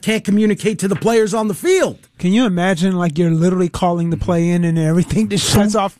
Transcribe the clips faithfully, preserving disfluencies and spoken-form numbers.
can't communicate to the players on the field. Can you imagine, like, you're literally calling the play in and everything just shuts off?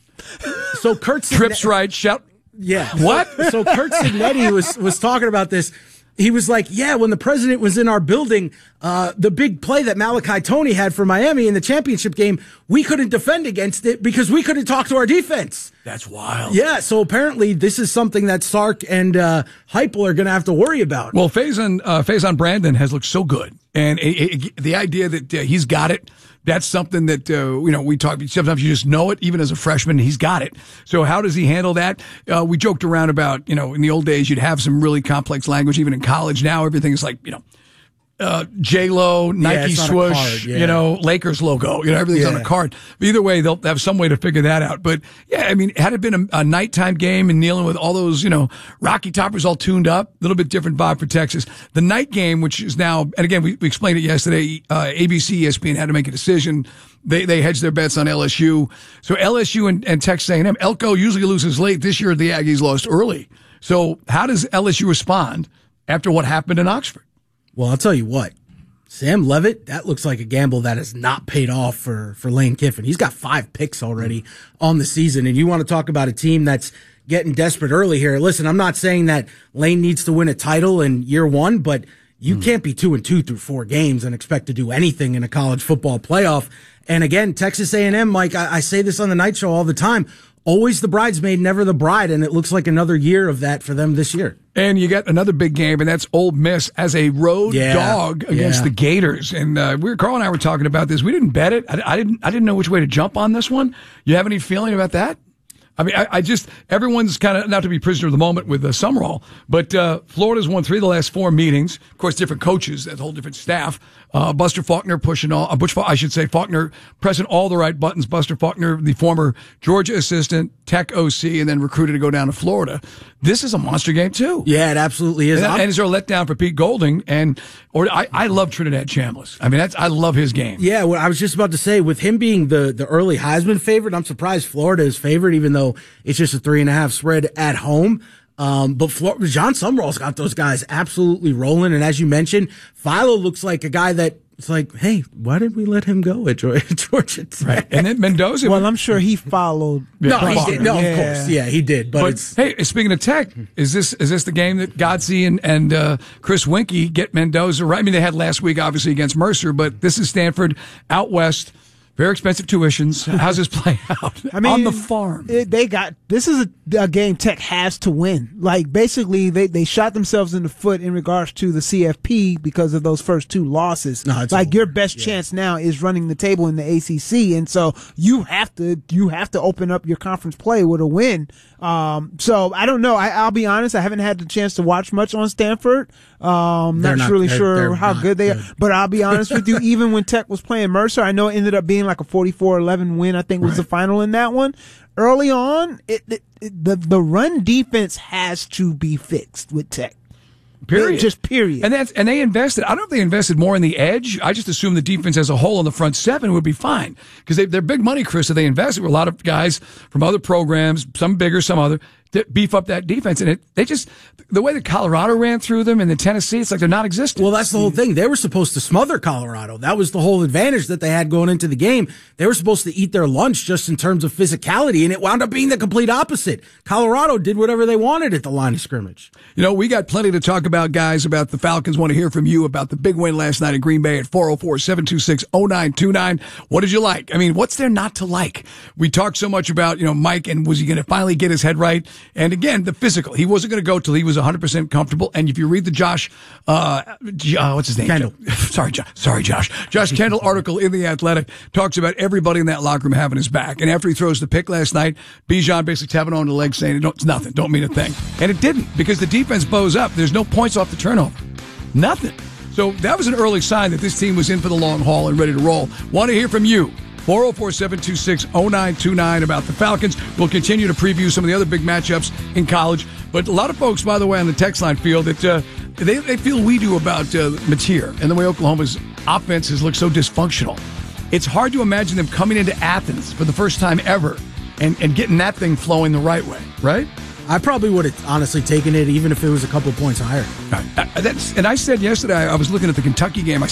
So Kurt Signetti, trips right, shout. Yeah. What? So Kurt Signetti was, was talking about this. He was like, yeah, when the president was in our building, uh, the big play that Malachi Toney had for Miami in the championship game, we couldn't defend against it because we couldn't talk to our defense. That's wild. Yeah, so apparently this is something that Sark and uh, Heupel are going to have to worry about. Well, Faison, uh, Faison Brandon has looked so good. And it, it, the idea that uh, he's got it, that's something that, uh, you know, we talk, sometimes you just know it, even as a freshman, he's got it. So how does he handle that? Uh, we joked around about, you know, in the old days, you'd have some really complex language, even in college. Now everything is like, you know, uh, J-Lo, Nike yeah, swoosh, card, yeah. you know, Lakers logo, you know, everything's yeah. on a card. But either way, they'll have some way to figure that out. But yeah, I mean, had it been a, a nighttime game and dealing with all those, you know, Rocky Toppers all tuned up, a little bit different vibe for Texas. The night game, which is now, and again, we, we explained it yesterday, uh, A B C, E S P N had to make a decision. They, they hedged their bets on L S U. So L S U and, and Texas A and M, Elko usually loses late. This year, the Aggies lost early. So how does L S U respond after what happened in Oxford? Well, I'll tell you what. Sam Levitt, that looks like a gamble that has not paid off for, for Lane Kiffin. He's got five picks already on the season, and you want to talk about a team that's getting desperate early here. Listen, I'm not saying that Lane needs to win a title in year one, but you mm. can't be two and two through four games and expect to do anything in a college football playoff. And again, Texas A and M, Mike, I, I say this on the night show all the time, always the bridesmaid, never the bride, and it looks like another year of that for them this year. And you got another big game, and that's Ole Miss as a road yeah, dog against yeah. the Gators. And uh, we were, Carl and I were talking about this. We didn't bet it. I, I didn't. I didn't know which way to jump on this one. You have any feeling about that? I mean, I, I just everyone's kind of not to be prisoner of the moment with uh, Summerall, but uh, Florida's won three of the last four meetings. Of course, different coaches, a whole different staff. Uh, Buster Faulkner pushing all, uh, Butch, I should say, Faulkner pressing all the right buttons. Buster Faulkner, the former Georgia assistant, Tech O C, and then recruited to go down to Florida. This is a monster game too. Yeah, it absolutely is. And, and is there a letdown for Pete Golding? And or I, I love Trinidad Chambliss. I mean, that's I love his game. Yeah, well, I was just about to say, with him being the the early Heisman favorite, I'm surprised Florida is favored, even though it's just a three and a half spread at home. Um, but Florida, John Summerall's got those guys absolutely rolling. And as you mentioned, Philo looks like a guy that it's like, hey, why did we let him go at Georgia Tech? Right. And then Mendoza. Well, I'm sure he followed. No, he did. No, yeah. of course. Yeah, he did. But, But it's. hey, speaking of Tech, is this is this the game that Godsey and, and uh, Chris Winkie get Mendoza right? I mean, they had last week, obviously, against Mercer, but this is Stanford out west. Very expensive tuitions. How's this play out? I mean, on the farm? It, they got this is a, a game Tech has to win. Like basically, they, they shot themselves in the foot in regards to the C F P because of those first two losses. No, like over. your best yeah. chance now is running the table in the A C C, and so you have to you have to open up your conference play with a win. Um, so I don't know. I, I'll be honest. I haven't had the chance to watch much on Stanford. Um, not, not really they're, sure they're how good they good. are. But I'll be honest with you. Even when Tech was playing Mercer, I know it ended up being like a forty-four eleven win. I think was right. the final in that one. Early on, it, it, it, the the run defense has to be fixed with Tech. Period. Just period. And that's and they invested. I don't know if they invested more in the edge. I just assume the defense as a whole on the front seven would be fine because they, they're big money, Chris. So they invested with a lot of guys from other programs, some bigger, some other, to beef up that defense. And it they just the way that Colorado ran through them and the Tennessee, it's like they're not existent. Well, that's the whole thing. They were supposed to smother Colorado. That was the whole advantage that they had going into the game. They were supposed to eat their lunch just in terms of physicality, and it wound up being the complete opposite. Colorado did whatever they wanted at the line of scrimmage. You know, we got plenty to talk about, guys, about the Falcons. Want to hear from you about the big win last night in Green Bay at four oh four, seven two six, oh nine two nine. What did you like? I mean, what's there not to like? We talked so much about, you know, Mike, and was he going to finally get his head right? And again, the physical. He wasn't going to go till he was one hundred percent comfortable. And if you read the Josh, uh, uh what's his name? Kendall. Sorry, Josh. Sorry, Josh. Josh Kendall article in The Athletic talks about everybody in that locker room having his back. And after he throws the pick last night, Bijan basically tapping on the leg saying, it's nothing. Don't mean a thing. And it didn't because the defense bows up. There's no points off the turnover. Nothing. So that was an early sign that this team was in for the long haul and ready to roll. Want to hear from you. four oh four, seven two six, oh nine two nine about the Falcons. We'll continue to preview some of the other big matchups in college. But a lot of folks, by the way, on the text line feel that uh, they, they feel we do about uh, Mateer and the way Oklahoma's offense has looked so dysfunctional. It's hard to imagine them coming into Athens for the first time ever and, and getting that thing flowing the right way, right? I probably would have honestly taken it even if it was a couple points higher. Uh, that's, and I said yesterday, I was looking at the Kentucky game. I